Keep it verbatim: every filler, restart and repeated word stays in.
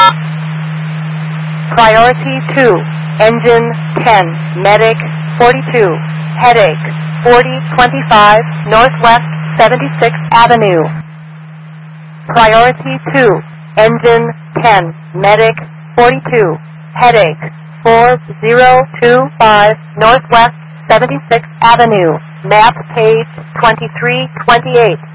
Priority two, engine ten, medic forty-two, headache forty twenty-five Northwest seventy-sixth Avenue. Priority two, engine ten, medic forty-two, headache four zero two five Northwest seventy-sixth Avenue. Map page twenty-three twenty-eight.